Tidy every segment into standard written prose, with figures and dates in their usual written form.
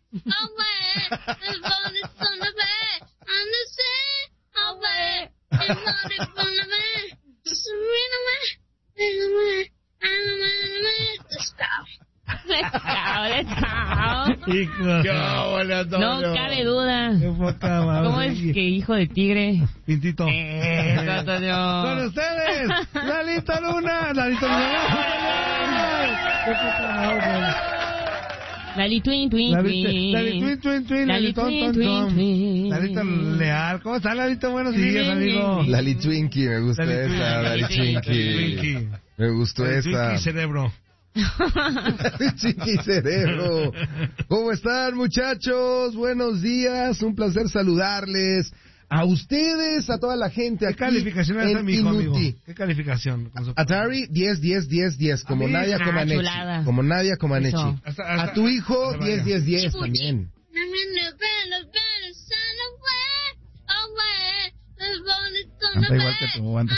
away. The phone is on the bed. I'm the same away. It's not a fun of me. Just a real man. Let's go. No cabe duda. ¿Cómo es que hijo de tigre? Pintito. Antonio. Con ustedes, Lalito Luna. Lali Twin Twin Twin. Lalito Leal. ¿Cómo está, Lalito? Buenos días, amigo. Lali Twinkie, me gusta esa. Lali Twinkie. Me gustó esa. Twinkie cerebro. Chiqui cerebro. ¿Cómo están, muchachos? Buenos días, un placer saludarles a ustedes, a toda la gente aquí. ¿Qué calificación es mi hijo, amigo? ¿Qué calificación? Atari 10, 10, 10, 10, como Nadia Comaneci. Como Nadia Comaneci. A tu hijo 10, 10, 10 también. Canta igual que tu banda.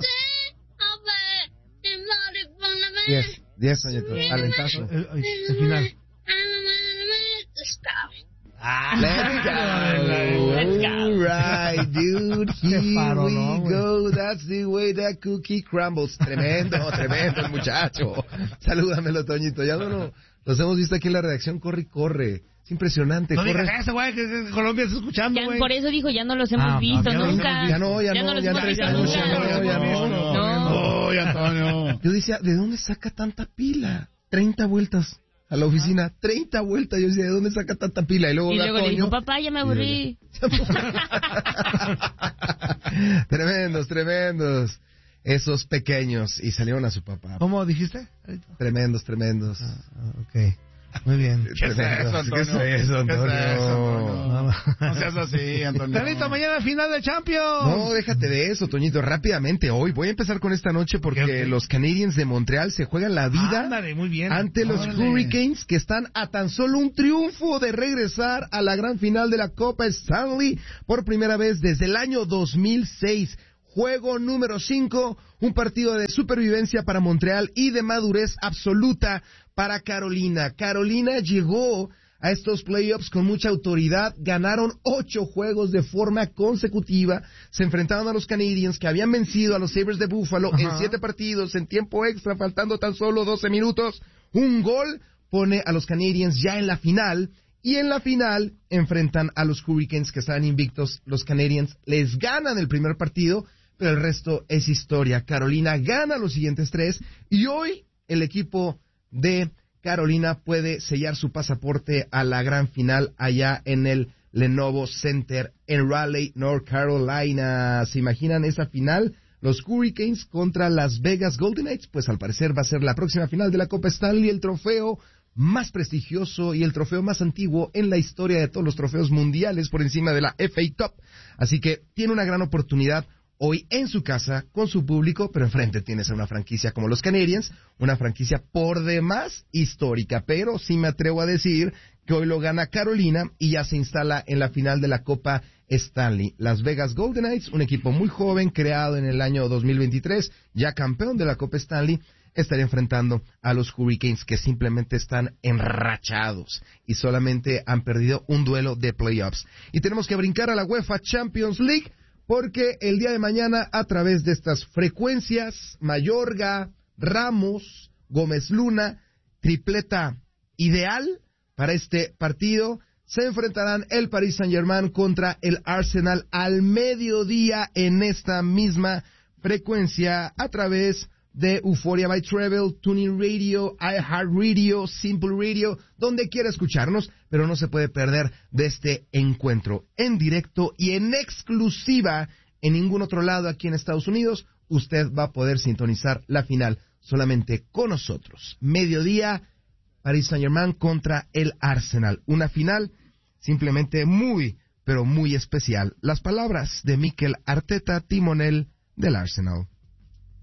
10, Toñito, talentazo. El final. Let's go. All right, dude. Here we go. That's the way that cookie crumbles. Tremendo el muchacho. Salúdamelo, Toñito. Ya no los hemos visto aquí en la redacción. Corre y corre. Es impresionante. No digas eso, güey, que Colombia está escuchando, güey. Por eso dijo, ya no los hemos visto nunca. Ya no, 3 años. No, Antonio. Yo decía, ¿de dónde saca tanta pila? 30 vueltas a la oficina, 30 vueltas. Yo decía, ¿de dónde saca tanta pila? Y luego le dijo, papá, ya me aburrí. Tremendos. Esos pequeños. Y salieron a su papá. ¿Cómo dijiste? Tremendos. Ok. Muy bien. ¿Qué es eso, Antonio? No seas así, Antonio. Carlito, mañana final de Champions. No, déjate de eso, Toñito. Rápidamente, hoy voy a empezar con esta noche porque los Canadiens de Montreal se juegan la vida muy bien. ante los Hurricanes, que están a tan solo un triunfo de regresar a la gran final de la Copa Stanley por primera vez desde el año 2006. Juego número 5, un partido de supervivencia para Montreal y de madurez absoluta para Carolina. Carolina llegó a estos playoffs con mucha autoridad, ganaron 8 juegos de forma consecutiva, se enfrentaron a los Canadiens que habían vencido a los Sabres de Buffalo en 7 partidos, en tiempo extra, faltando tan solo 12 minutos. Un gol pone a los Canadiens ya en la final. Y en la final enfrentan a los Hurricanes que están invictos. Los Canadiens les ganan el primer partido, pero el resto es historia. Carolina gana los siguientes 3 y hoy el equipo de Carolina puede sellar su pasaporte a la gran final allá en el Lenovo Center en Raleigh, North Carolina. ¿Se imaginan esa final? Los Hurricanes contra Las Vegas Golden Knights. Pues al parecer va a ser la próxima final de la Copa Stanley, el trofeo más prestigioso y el trofeo más antiguo en la historia de todos los trofeos mundiales, por encima de la FA Cup. Así que tiene una gran oportunidad hoy en su casa, con su público, pero enfrente tienes a una franquicia como los Canadiens, una franquicia por demás histórica, pero sí me atrevo a decir que hoy lo gana Carolina y ya se instala en la final de la Copa Stanley. Las Vegas Golden Knights, un equipo muy joven, creado en el año 2023, ya campeón de la Copa Stanley, estaría enfrentando a los Hurricanes, que simplemente están enrachados y solamente han perdido un duelo de playoffs. Y tenemos que brincar a la UEFA Champions League, porque el día de mañana, a través de estas frecuencias, Mayorga, Ramos, Gómez Luna, tripleta ideal para este partido, se enfrentarán el Paris Saint-Germain contra el Arsenal al mediodía en esta misma frecuencia, a través de Euphoria by Travel, TuneIn Radio, iHeartRadio, Simple Radio, donde quiera escucarnos, pero no se puede perder de este encuentro en directo y en exclusiva en ningún otro lado aquí en Estados Unidos. Usted va a poder sintonizar la final solamente con nosotros. Mediodía, Paris Saint-Germain contra el Arsenal. Una final simplemente muy, pero muy especial. Las palabras de Mikel Arteta, timonel del Arsenal.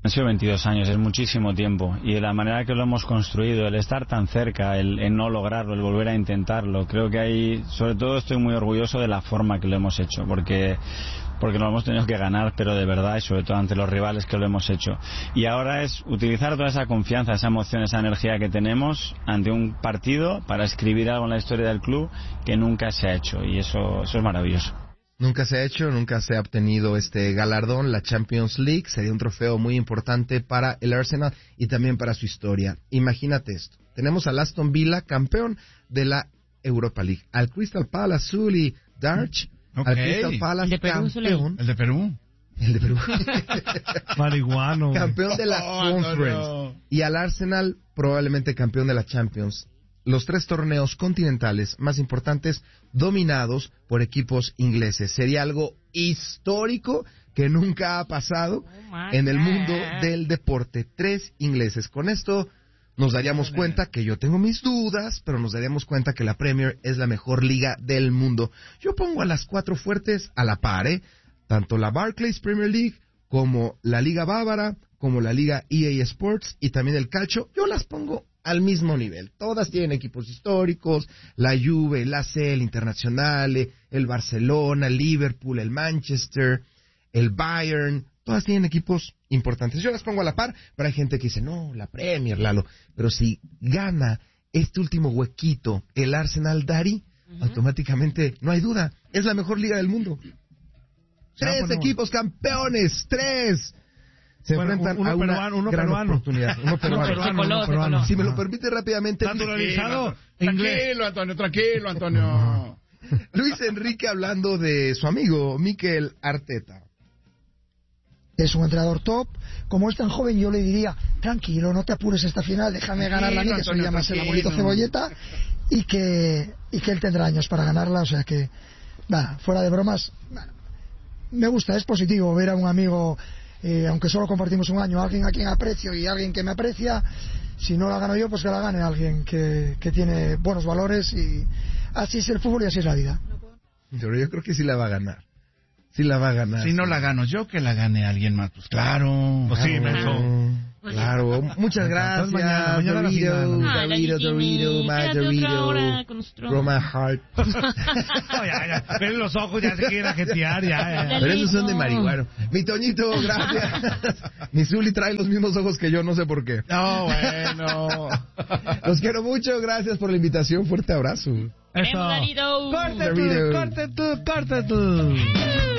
Han sido 22 años, es muchísimo tiempo, y de la manera que lo hemos construido, el estar tan cerca, el no lograrlo, el volver a intentarlo, creo que ahí, sobre todo estoy muy orgulloso de la forma que lo hemos hecho, porque lo hemos tenido que ganar, pero de verdad, y sobre todo ante los rivales que lo hemos hecho. Y ahora es utilizar toda esa confianza, esa emoción, esa energía que tenemos ante un partido para escribir algo en la historia del club que nunca se ha hecho, y eso es maravilloso. Nunca se ha hecho, nunca se ha obtenido este galardón, la Champions League. Sería un trofeo muy importante para el Arsenal y también para su historia. Imagínate esto. Tenemos al Aston Villa, campeón de la Europa League. Al Crystal Palace, Zuli, Darch. Al Crystal Palace, campeón. ¿El de Perú? El de Perú. Marihuano. Campeón de la Conference. No. Y al Arsenal, probablemente campeón de la Champions. Los 3 torneos continentales más importantes dominados por equipos ingleses. Sería algo histórico que nunca ha pasado en el mundo del deporte. 3 ingleses. Con esto nos daríamos cuenta que yo tengo mis dudas, pero nos daríamos cuenta que la Premier es la mejor liga del mundo. Yo pongo a las 4 fuertes a la par, tanto la Barclays Premier League como la Liga Bávara, como la Liga EA Sports y también el Calcio. Yo las pongo al mismo nivel. Todas tienen equipos históricos, la Juve, el AC, el Internazionale, el Barcelona, el Liverpool, el Manchester, el Bayern. Todas tienen equipos importantes. Yo las pongo a la par, pero hay gente que dice, no, la Premier, Lalo. Pero si gana este último huequito el Arsenal, Dari, automáticamente, no hay duda, es la mejor liga del mundo. 3 equipos campeones, 3. Se enfrentan a una gran oportunidad. Uno peruano. Si me lo permite rápidamente. Naturalizado inglés. Tranquilo, Antonio. Luis Enrique hablando de su amigo Mikel Arteta. Es un entrenador top. Como es tan joven, yo le diría, tranquilo, no te apures esta final, déjame ganarla a mí, que soy más el abuelito cebolleta, y que él tendrá años para ganarla. O sea que, fuera de bromas, me gusta, es positivo ver a un amigo... aunque solo compartimos un año, alguien a quien aprecio y alguien que me aprecia. Si no la gano yo, pues que la gane alguien que tiene buenos valores, y así es el fútbol y así es la vida. Pero yo creo que sí la va a ganar. Sí la va a ganar. Si no la gano yo, que la gane alguien más. Pues claro. Pues sí, claro. Muchas gracias. Dorito, from my heart. Ya. Ven los ojos, ya se quieren ajetear, ya. Pero esos son de marihuana. Mi Toñito, gracias. Mi Zuli trae los mismos ojos que yo, no sé por qué. No, bueno. Los quiero mucho, gracias por la invitación. Fuerte abrazo. Eso. Corte tú.